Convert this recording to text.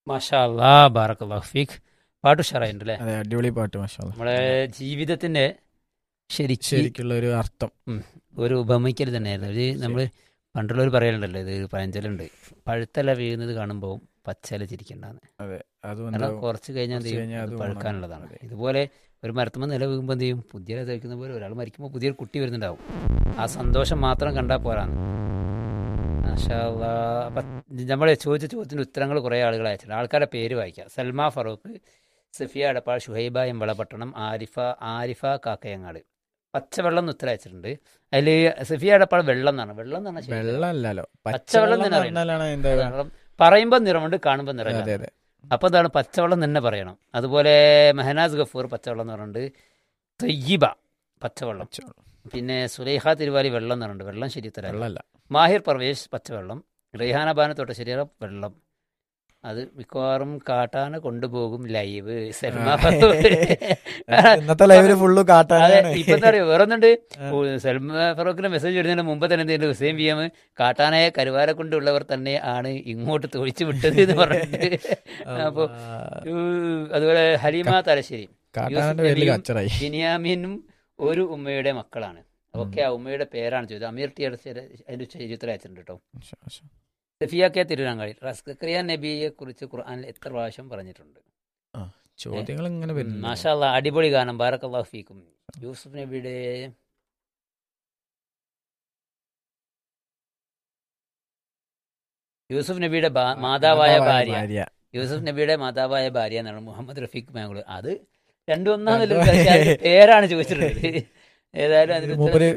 മാഷാ അല്ലാ ബാറക്കല്ലാഹു ഫീക്ക്. പാട്ട് ഉഷാറായിട്ടുണ്ടല്ലേ? അതെ, അടിപൊളി പാട്ട് മാഷാ അല്ലാ. നമ്മളെ ജീവിതത്തിന്റെ ശരിക്കുള്ള ഒരു അർത്ഥം. ഒരു ഉപമിക്കൽ തന്നെയായിരുന്നു. ഒരു നമ്മൾ പണ്ടുള്ളവർ പറയലുണ്ടല്ലോ, ഇത് പഴഞ്ചലുണ്ട്, പഴുത്തല വീഴുന്നത് കാണുമ്പോൾ പച്ചല ചിരിക്കണ്ടെന്ന്. അതെ, അത് കാരണം കുറച്ച് കഴിഞ്ഞാൽ എന്ത് ചെയ്യും, അത് പഴുക്കാനുള്ളതാണ്. ഇതുപോലെ ഒരു മരത്തുമ്പോൾ നില വീഴുമ്പോൾ എന്ത് ചെയ്യും, പുതിയ തയ്ക്കുന്ന പോലെ ഒരാൾ മരിക്കുമ്പോൾ പുതിയൊരു കുട്ടി വരുന്നുണ്ടാവും. ആ സന്തോഷം മാത്രം കണ്ടാൽ പോരാന്ന്. മാഷാ അല്ലാ. അപ്പം നമ്മൾ ചോദിച്ച ചോദ്യത്തിൻ്റെ ഉത്തരങ്ങൾ കുറേ ആളുകൾ അയച്ചിട്ടുണ്ട്. ആൾക്കാരുടെ പേര് വായിക്കാം. സൽമാ ഫറൂഖ്, സഫിയ എടപ്പാൾ, ഷുഹൈബ എമ്പളപട്ടണം, ആരിഫ കാക്കയങ്ങാട്. പച്ചവെള്ളം എന്ന് ഉത്തരം അയച്ചിട്ടുണ്ട്. അതിൽ സഫിയ എടപ്പാൾ വെള്ളം എന്നാണ്. വെള്ളം എന്ന് പറഞ്ഞാൽ വെള്ളമല്ലല്ലോ, പച്ചവെള്ളം തന്നെ പറയണം. പറയുമ്പോൾ നിറമുണ്ട്, കാണുമ്പോൾ നിറമില്ല. അപ്പോൾ എന്താണ്, പച്ചവെള്ളം തന്നെ പറയണം. അതുപോലെ മെഹനാസ് ഗഫൂർ പച്ചവെള്ളം എന്ന് പറഞ്ഞിട്ടുണ്ട്. തൊയ്യിബ പച്ചവെള്ളം. പിന്നെ സുലൈഹ തിരുവാലി വെള്ളം എന്ന് പറഞ്ഞിട്ടുണ്ട്. വെള്ളം ശരി ഉത്തരം. മാഹിർ പർവേഷ് പച്ചവെള്ളം. റിഹാന ബാന തൊട്ടശ്ശേരി വെള്ളം. അത് മിക്കവാറും കാട്ടാന കൊണ്ടുപോകും ലൈവ്. ഇന്നത്തെ ലൈവില് ഫുള്ള് കാട്ടാന. ഇപ്പൊ എന്താ പറയുക, വേറൊന്നുണ്ട്. സൽമാ ഫറൂഖിന്റെ മെസ്സേജ് വരുന്നതിന് മുമ്പ് തന്നെ എന്തെങ്കിലും ഹുസൈൻ പി എം കാട്ടാനയെ കരുവാര കൊണ്ടുള്ളവർ തന്നെ ആണ് ഇങ്ങോട്ട് തൊഴിച്ചു വിട്ടത് എന്ന് പറഞ്ഞിട്ട്. അപ്പൊ അതുപോലെ ഹലീമ തലശ്ശേരി, ബിനിയാമിനും ഒരു ഉമ്മയുടെ മക്കളാണ്. ഓക്കെ, ആ ഉമ്മയുടെ പേരാണ് ചോദിച്ചത്. അമീർ ടി അതിന്റെ ചരിത്രം അയച്ചിട്ടുണ്ട് കേട്ടോ. സഫിയ കെ തിരുവനങ്ങാടി, സക്കരിയ നബിയെ കുറിച്ച് ഖുർആനിൽ എത്ര പ്രാവശ്യം പറഞ്ഞിട്ടുണ്ട്? ചോദ്യങ്ങൾ ഇങ്ങനെ വരുന്നു. മാഷാ അല്ലാ, അടിപൊളി ഗാനം, ബാറക്കല്ലാഹു ഫീക്കും. യൂസുഫ് നബിയുടെ മാതാവായ ഭാര്യ, യൂസുഫ് നബിയുടെ മാതാവായ ഭാര്യ എന്നാണ് മുഹമ്മദ് റഫീഖ് മാംഗ്ലൂർ. അത് രണ്ടും ഒന്നാമല്ലോ പേരാണ് ചോദിച്ചിട്ടുള്ളത്. ഏതായാലും അതിന്